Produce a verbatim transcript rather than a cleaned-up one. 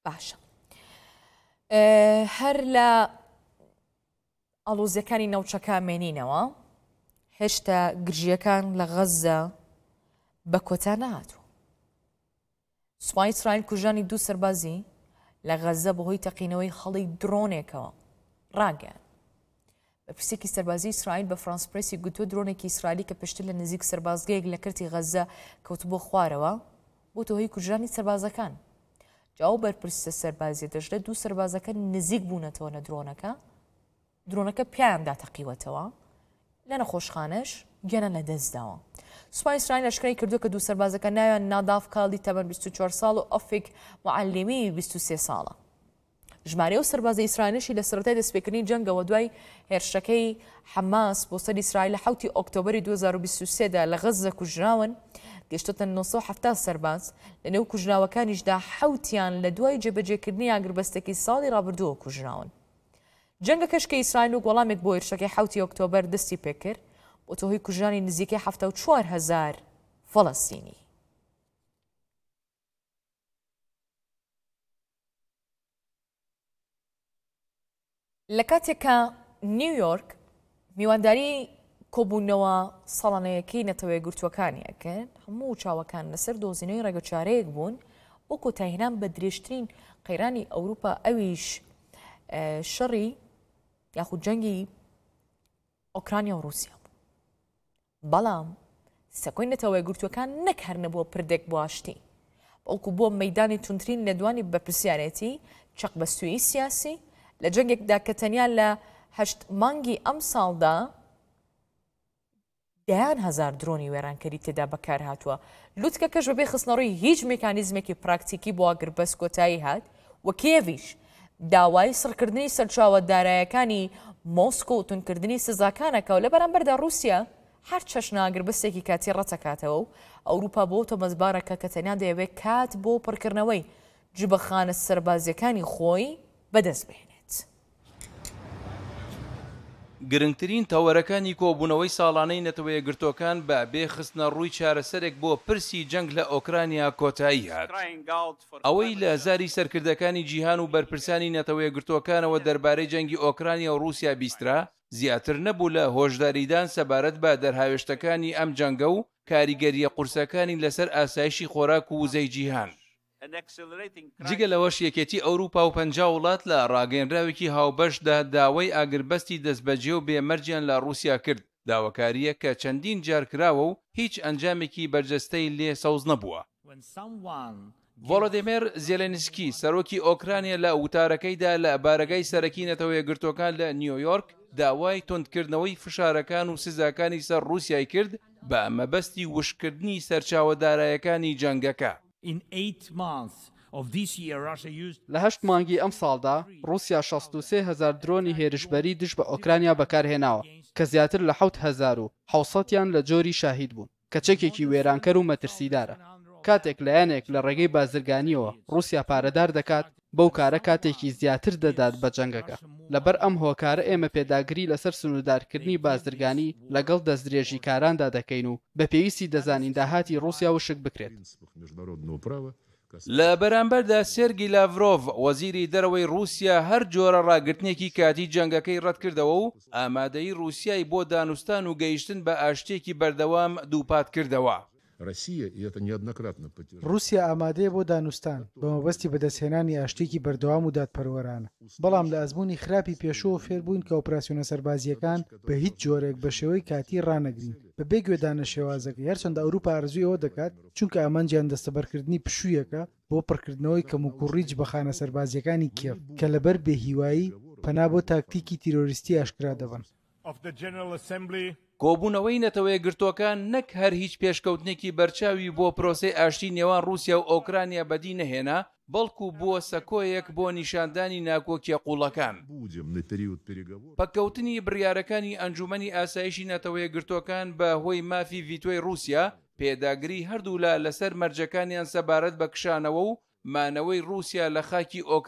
باشە هەر لە ئەڵۆزیەکانی نەوچەکە مێنینەوە هێشتا گرژیەکان لە غەزە بە کۆتا نهاتوو. سوپای ئیسرائیل کوژانی دوو سەربازی لە غەزە بەهۆی تەقینەوەی هەڵی درۆنێکەوە ڕاگەیان. بە پرسێکی سەربازی ئیسرائیل بە فرانس پرێسی گوتووە درۆنێکی ئیسرائیلی کە پشتر لە نزیک سەربازگەیەک لە کەرتی غەزە کەوت بۆ خوارەوە بۆتە هۆی کوژانی سەربازەکان. جاو بەرپرسە سەربازی دەژێت دوو سەربازەکە نزیک بوونەتەوە لە درۆنەکە، درۆنەکە پیاندا تەقیوەتەوە لە نەخۆشخانەش گەنە لە دەستداوە. سوپای ئیسرائیل لەشکرەی کردووە کە دوو سەربازەکە ناویان ناداف کاڵی تەمەن بیست و چوار ساڵ و ئۆفێک معەلێمی بیست و سێ ساڵە. ژمارە و سەربازە ئیسرائیلشی لە سەرەتای دەستپێکردنی جەنگەوە دوای هێرشەکەی حەماس بۆ سەر ئیسرائیل لە حوتی ئۆکتۆبەری دوو هەزار و بیست و سێ دا لە غەزە کوژراون گەشتۆتە نۆسە و هەفتاد سەرباز. لە نێو کوژراوەکانیشدا حوتیان لە دوای جێبەجێکردنی ئاگربەستێکی ساڵی ڕابردووە کوژراون. جەنگە کەشکە ئیسرائیل و وەڵامێک بۆ هێرشەکەی حوتی ئۆکتۆبەر دەستی پێکرد بۆ تۆهۆی کوژرانی نزیکەی هەفتە و چوار هەزار فەڵەستینی. لە کاتێکە نیویۆرک میوانداری کۆبوونەوە ساڵانەیەکەی نەتەوەیە گرتووەکانی ئەکرد، هەموو چاوەکان لەسەر دۆزینەوەی ڕێگەچارەیەک بوون بۆ کۆتایهێنان بە درێژترین قەیرانی ئەوروپا، ئەویش شەڕی یاخود جەنگی ئۆکرانیا و رووسیا بوو. بەڵام سەکۆی نەتەوەیە گرتووەکان نەک هەر نەبووە پردێک بۆ ئاشتی، بەڵکو بۆ مەیدانی تونترین لە دوانی بەرپرسیارەتی چەقبەستووی سیاسی لە جەنگێکدا کە تەنیا لە هەشت مانگی ئەم ساڵدا دەیان هەزار درۆنی وێرانکەری تێدا بەکار هاتووە. لوتکەکەش بەبێ خستنەڕووی هیچ میکانیزمێکی پراکتیکی بۆ ئاگربەست کۆتایی هات و کێڤیش داوای سڕکردنی سەرچاوە دارایەکانی مۆسکۆ و تونکردنی سزاکانەکە و لە بەرامبەردا رووسیا هەر چەشنە ئاگربەستێکی کاتی ڕەچەکاتەوە و ئەوروپا بۆتە مەزبارەکە کە تەنیا دەیەوێت کات بۆ پڕکردنەوەی جبەخانە سەربازیەکانی خۆی بەدەست بهێنێت. گرنگترین تەوەرەکانی کۆبوونەوەی ساڵانەی نەتەوەیە گرتوەکان بە بێ خستنە ڕووی چارەسەرێک بۆ پرسی جەنگ لە ئۆکرانیا کۆتایی هات. ئەوەی لە هەزاری سەرکردەکانی جیهان و بەرپرسانی نەتەوەیە گرتوەکانەوە دەربارەی جەنگی ئۆکرانیا و رووسیا بیسترا زیاتر نەبوو لە هۆشداریدان سەبارەت بە دەرهاوێشتەکانی ئەم جەنگە و کاریگەریە قورسەکانی لەسەر ئاسایشی خۆراک و وزەی جیهان. جگە لەوەش یەکێتی ئەوروپا و پەنجا وڵات لە ڕاگەیەنراوێکی هاوبەشدا داوای ئاگربەستی دەستبەجێ و بێمەرجیان لە رووسیا کرد، داواکاریە کە چەندین جار کراوە و هیچ ئەنجامێکی بەرجەستەی لێ سەوز نەبووە. ڤۆڵۆدیمیر زێلێنسکی سەرۆکی ئۆکرانیا لە وتارەکەیدا لە بارگای سەرەکی نەتەوەیە گرتوەکان لە نیویۆرک داوای تۆندکردنەوەی فشارەکان و سزاکانی سەر رووسیای کرد بە مەبەستی وشکردنی سەرچاوەدارایەکانی جەنگەکە. لە هەشت مانگی ئەم ساڵدا رووسیا شەست و سێ هەزار درۆنی هێرشبەری دش بە ئۆکرانیا بەکارهێناوە کە زیاتر لە حەوت هەزار و حەوسەدیان لە جۆری شاهید بوون کە چەکێکی وێرانکەر و مەترسیدارە. کاتێک لایەنێک لە ڕێگەی بازرگانیەوە رووسیا پارەدار دەکات بەو کارە کاتێکی زیاتر دەدات بە جەنگەکە. لەبەر ئەم هۆکارە ئێمە پێداگری لەسەر سنوودارکردنی بازرگانی لەگەڵ دەستدرێژی کاراندا دەکەین و بە پێویستی دەزانین داهاتی رووسیا وشک بکرێت. لە بەرامبەردا سێرگی لاڤرۆڤ وەزیری دەرەوەی رووسیا هەر جۆرە ڕاگرتنێکی کاتی جەنگەکەی ڕەت کردەوە و ئامادەی رووسیای بۆ دانوستان و گەیشتن بە ئاشتێکی بەردەوام دووپات کردەوە. رووسیا ئامادەیە بۆ دانوستان بە مەبەستی بەدەستهێنانی ئاشتێکی بەردەوام و دادپەروەرانە، بەڵام لە ئەزمموی خراپی پێشەوە فێربووین کە ئۆپراسیۆنە سەربازیەکان بە هیچ جۆرێک بە شێوەی کاتی ڕانەگرین بە بێ گوێدانە شێوازەکە هەرچەندە ئەوروپا ئەرزوویەوە دەکات چونکە ئەمەنجیان دەستەبەرکردنی پشوویەکە بۆ پڕکردنەوەی کەم و کوڕی جبەخانە سەربازیەکانی کێف کە لەبەر بێهیوایی پەنا بۆ تاکتیکی تیرۆریستی ئاشکرا دەبن. کۆبوونەوەی نەتەوەیە گرتوەکان نەک هەر هیچ پێشکەوتنێکی بەرچاوی بۆ پرۆسەی ئاشتی نێوان رووسیا و ئۆکرانیا بەدی نەهێنا، بەڵکو بووە سەکۆیەک بۆ نیشاندانی ناکۆکیە قوڵەکان. پەککەوتنی بڕیارەکانی ئەنجومەنی ئاسایشی نەتەوەیە گرتوەکان بە هۆی مافی ڤیتۆی رووسیا پێداگری هەردوو لە لەسەر مەرجەکانیان سەبارەت بە کشانەوە و مانەوەی رووسیا لە خاکی ئۆکرانیا